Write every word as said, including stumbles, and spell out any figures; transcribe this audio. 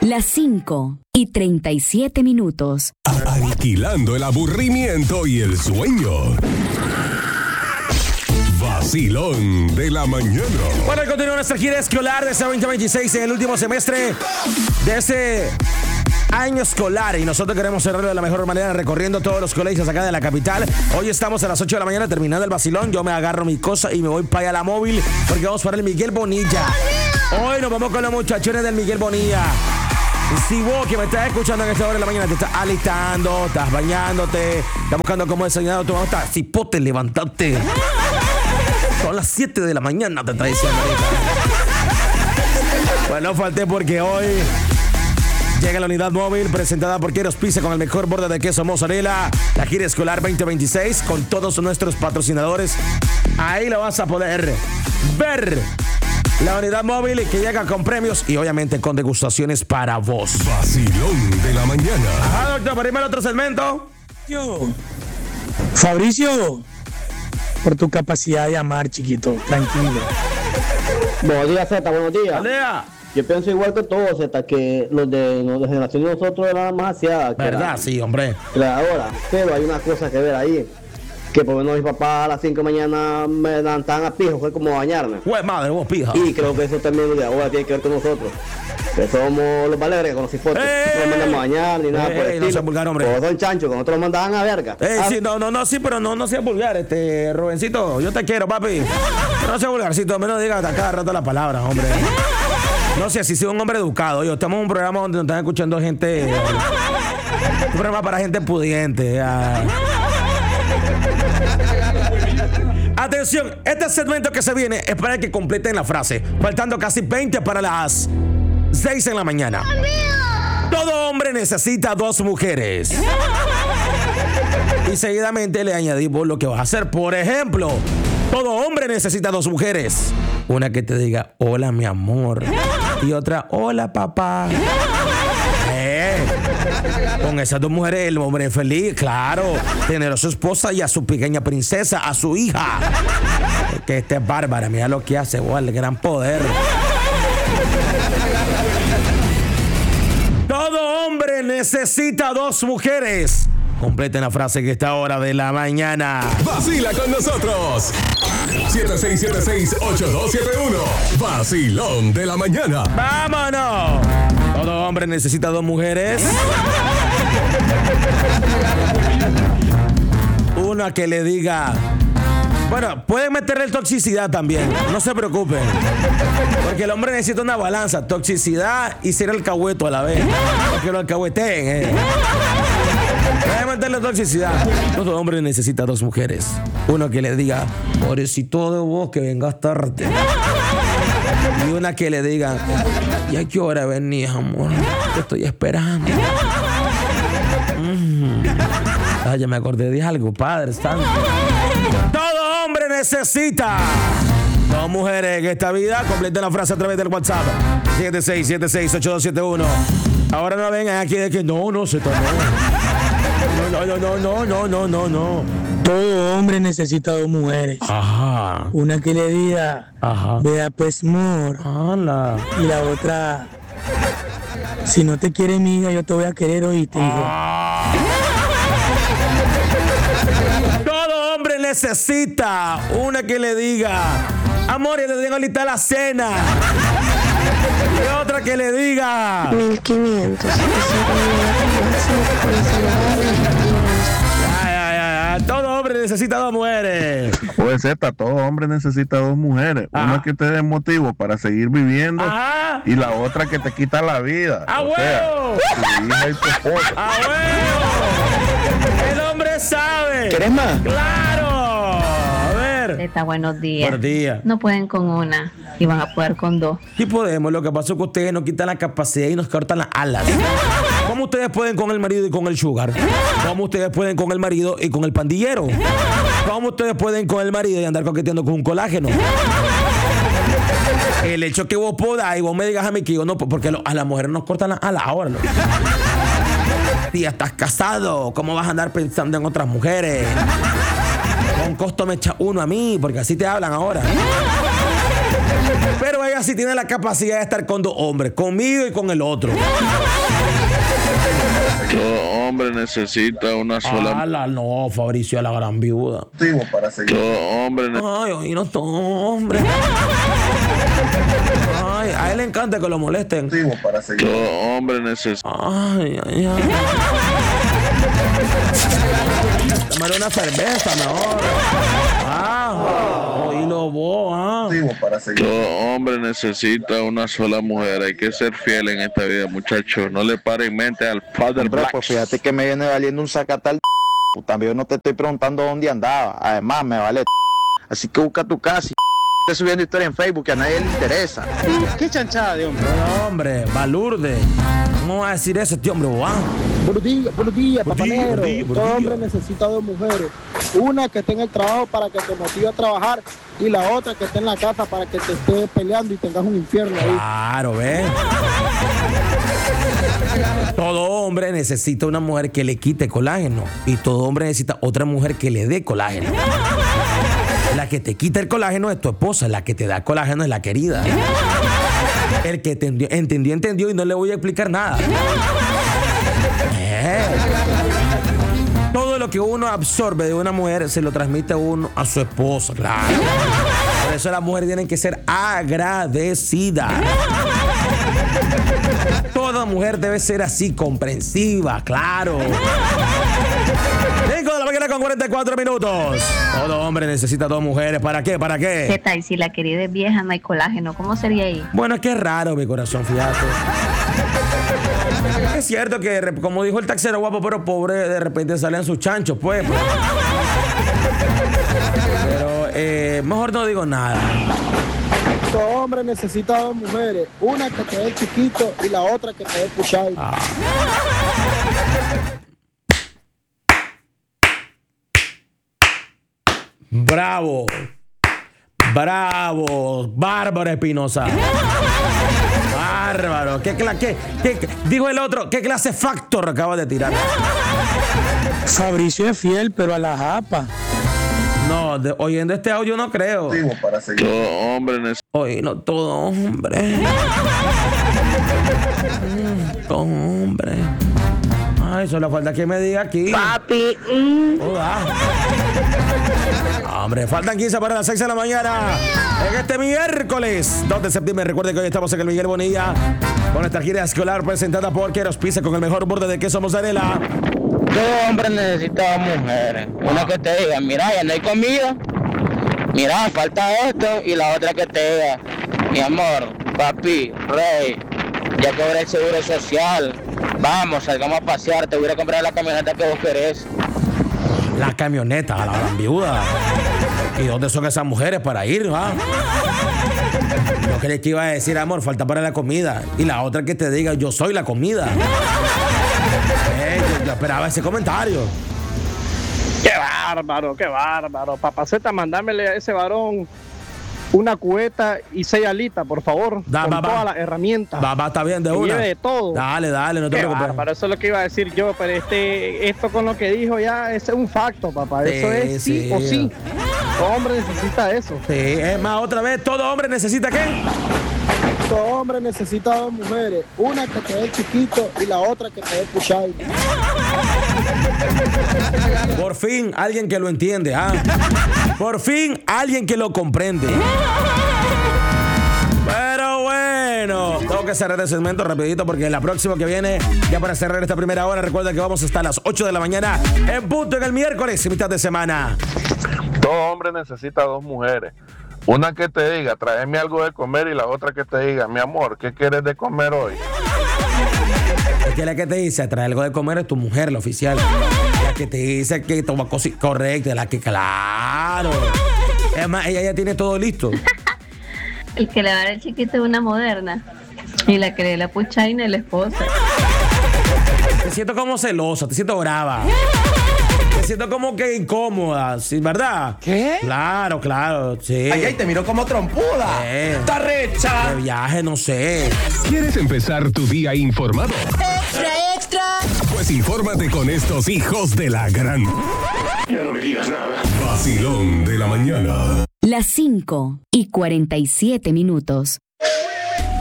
Las cinco y treinta y siete minutos. Aniquilando el aburrimiento y el sueño. Vacilón de la mañana. Bueno, continúa nuestra gira escolar de este veinte veintiséis en el último semestre de ese año escolar, y nosotros queremos cerrarlo de la mejor manera recorriendo todos los colegios acá de la capital. Hoy estamos a las ocho de la mañana terminando el vacilón. Yo me agarro mi cosa y me voy para allá a la móvil porque vamos para el Miguel Bonilla. Hoy nos vamos con los muchachones del Miguel Bonilla. Si vos que me estás escuchando en esta hora de la mañana te estás alistando, estás bañándote, estás buscando cómo desayunar, tú estás cipote, levantate. Son las siete de la mañana, te está diciendo ahorita. Bueno, no falté porque hoy llega la unidad móvil presentada por Queros Pizza con el mejor borde de queso mozzarella. La gira escolar veinte veintiséis con todos nuestros patrocinadores. Ahí lo vas a poder ver. La unidad móvil que llega con premios y obviamente con degustaciones para vos. Vacilón de la mañana. Ajá, doctor, para irme al otro segmento. Yo, Fabricio, por tu capacidad de amar, chiquito, tranquilo. Buenos días, Zeta, buenos días. Aldea. Yo pienso igual que todos, Zeta, que los de la generación de nosotros eran más aseadas. ¿Verdad? La, Sí, hombre. que la de ahora. Pero hay una cosa que ver ahí. Que por lo menos mis papás a las cinco de la mañana me levantaban a pijo, fue como bañarme. Güey, madre, vos pija. Y creo que eso también lo de ahora tiene que ver con nosotros. Que somos los valegres con los cipotes. No nos mandamos a bañar ni nada ey, por el no estilo. sea vulgar, hombre. Todos son chanchos, que nosotros los mandaban a verga. Eh, Ah, sí, no, no, no, sí, pero no, no seas vulgar, este, Rubencito. Yo te quiero, papi. No seas vulgarcito, menos digas a cada rato la palabra, hombre. No sé, si soy un hombre educado. Yo estamos en un programa donde nos están escuchando gente. Un programa para gente pudiente. Ya. Atención, este segmento que se viene es para que completen la frase. Faltando casi veinte para las seis en la mañana. Todo hombre necesita dos mujeres. Y seguidamente le añadimos lo que vas a hacer. Por ejemplo, todo hombre necesita dos mujeres. Una que te diga, hola mi amor. Y otra, hola papá. Eh, con esas dos mujeres el hombre es feliz, claro. Tener a su esposa y a su pequeña princesa, a su hija. Que esta es bárbara, mira lo que hace, oh, el gran poder. Todo hombre necesita dos mujeres. Completen la frase que está hora de la mañana. Vacila con nosotros. siete seis siete seis, ocho dos siete uno. Vacilón de la mañana. ¡Vámonos! Todo hombre necesita dos mujeres. Una que le diga... Bueno, pueden meterle toxicidad también. No se preocupen. Porque el hombre necesita una balanza. Toxicidad y ser alcahueto a la vez. Porque lo alcahueteen, eh. Pueden meterle toxicidad. Todo hombre necesita dos mujeres. Uno que le diga, pobrecito de vos que vengas tarde. Y una que le diga, ¿y a qué hora venís, amor? Te estoy esperando. Mm. Ay, ya me acordé de algo, Padre Santo. Todo hombre necesita dos mujeres en esta vida. Completen la frase a través del WhatsApp. siete seis siete seis, ocho dos siete uno. Ahora no vengan aquí de que no, no se tomó. No, no, no, no, no, no, no, no. Todo hombre necesita dos mujeres. Ajá. Una que le diga, Ajá. vea pues, amor. Hala. Y la otra, si no te quiere mi hija, yo te voy a querer, oíste, hijo. Todo hombre necesita una que le diga, amor, ya te tengo lista la cena. Y otra que le diga, mil quinientos. ya, ya, ya, ya. Todo hombre necesita dos mujeres. Puede ser, todo hombre necesita dos mujeres. Ajá. Una que te dé motivo para seguir viviendo. Ajá. Y la otra que te quita la vida. ¡A O sea, huevo! tu hija y tu esposa. ¡A huevo! El hombre sabe. ¿Quieres más? ¡Claro! A ver. Zeta, buenos días. Buenos días. No pueden con una y van a poder con dos. Sí podemos, lo que pasa es que ustedes nos quitan la capacidad y nos cortan las alas. ¿Cómo ustedes pueden con el marido y con el sugar? ¿Cómo ustedes pueden con el marido y con el pandillero? ¿Cómo ustedes pueden con el marido y andar coqueteando con un colágeno? El hecho que vos podas y vos me digas a mí que yo no, porque a las mujeres nos cortan las alas ahora. ¿No? Si ya estás casado, ¿cómo vas a andar pensando en otras mujeres? Con costo me echa uno a mí, porque así te hablan ahora. Pero ella sí tiene la capacidad de estar con dos hombres, conmigo y con el otro. Todo hombre necesita una sola. Ala, no, Fabricio, a la gran viuda. Para seguir. Todo hombre necesita. Ay, oí, no, todo hombre. Ay, a él le encanta que lo molesten. Para seguir. Todo hombre necesita. Ay, ay, ay. Tomar una cerveza mejor. Ah, oílo vos, ah. Para seguir. Todo hombre necesita una sola mujer. Hay que ser fiel en esta vida, muchachos. No le paren mente al Father Black. Pues fíjate que me viene valiendo un sacatal. También no te estoy preguntando dónde andaba. Además, me vale. Así que busca tu casa. Estoy subiendo historia en Facebook que a nadie le interesa. Qué chanchada de hombre. No, hombre, balurde. ¿Cómo va a decir eso este hombre, guau? Buenos días, buenos días, Buenos días, papanero. buenos días, buenos Todo días. hombre necesita dos mujeres. Una que esté en el trabajo para que te motive a trabajar y la otra que esté en la casa para que te esté peleando y tengas un infierno ahí. Claro, ¿ves? Todo hombre necesita una mujer que le quite colágeno y todo hombre necesita otra mujer que le dé colágeno. La que te quita el colágeno es tu esposa, la que te da colágeno es la querida. El que entendió, entendió, entendió y no le voy a explicar nada. Eh. Todo lo que uno absorbe de una mujer se lo transmite uno a su esposa, claro. Por eso las mujeres tienen que ser agradecidas. Toda mujer debe ser así, comprensiva, claro. cinco de la mañana con cuarenta y cuatro minutos. Todo hombre necesita dos mujeres. ¿Para qué? ¿Para qué? ¿Qué tal? Si la querida es vieja, no hay colágeno, ¿cómo sería ahí? Bueno, es que es raro, mi corazón, fíjate. Es cierto que, como dijo el taxero guapo pero pobre, de repente salen sus chanchos, pues. pues. Pero eh, mejor no digo nada. Todo hombre necesita dos mujeres. Una que te dé chiquito y la otra que te dé puchai. Ah. Bravo. Bravo. Bárbaro Espinosa. Bárbaro. ¿Qué, cla- qué, qué- qué- dijo el otro? ¿Qué clase factor acaba de tirar? Fabricio es fiel, pero a la japa. No, de- oyendo este audio no creo. Para seguir. Todo hombre necesita. Oye, no todo hombre. Mm, todo hombre. Ay, solo falta que me diga aquí. Papi, mm. Joda. Hombre, faltan quince para las seis de la mañana. En este miércoles dos de septiembre. Recuerden que hoy estamos en el Miguel Bonilla con nuestra gira escolar presentada por Queros Pizza con el mejor borde de queso mozzarella. Todo hombre necesita dos mujeres. Una que te diga, mira, ya no hay comida. Mira, falta esto. Y la otra que te diga, mi amor, papi, rey, ya cobré el seguro social. Vamos, salgamos a pasear. Te voy a ir a comprar la camioneta que vos querés. La camioneta, a la gran viuda. ¿Y dónde son esas mujeres para ir, va? Yo creí que iba a decir, amor, falta para la comida. Y la otra que te diga, yo soy la comida. Eh, yo, yo esperaba ese comentario. Qué bárbaro, qué bárbaro. Papaceta, mandámele a ese varón una cubeta y seis alitas, por favor. Da, con va, va. todas las herramientas. Va, va, está bien, de Que una. lleve de todo. Dale, dale, no te Qué preocupes. bárbaro, eso es lo que iba a decir yo, pero este, esto con lo que dijo ya, ese es un facto, papá. Sí, Eso es sí, sí. o sí. Todo hombre necesita eso. Sí, es más, otra vez, todo hombre necesita ¿qué? Todo hombre necesita dos mujeres. Una que te dé chiquito y la otra que te dé puchai. Por fin, alguien que lo entiende, ¿ah? Por fin, alguien que lo comprende. Pero bueno, tengo que cerrar el segmento rapidito porque la próxima que viene, ya para cerrar esta primera hora, recuerda que vamos hasta las ocho de la mañana en punto en el miércoles, mitad de semana. Todo hombre necesita dos mujeres. Una que te diga, tráeme algo de comer, y la otra que te diga, mi amor, ¿qué quieres de comer hoy? Es que la que te dice, trae algo de comer es tu mujer, la oficial. La que te dice que toma cosas correctas, la que, claro. Es más, ella ya tiene todo listo. El que le va a dar el chiquito es una moderna. Y la que le dé la puchaina es la esposa. Te siento como celosa, te siento brava. Te siento como que incómoda, ¿sí? ¿Verdad? ¿Qué? Claro, claro, sí. Ay, ay, te miro como trompuda. Eh. ¡Está recha! De viaje, no sé. ¿Quieres empezar tu día informado? ¡Extra, extra! Pues infórmate con estos hijos de la gran. Ya no me digas nada. Vacilón de la mañana. Las cinco y cuarenta y siete minutos.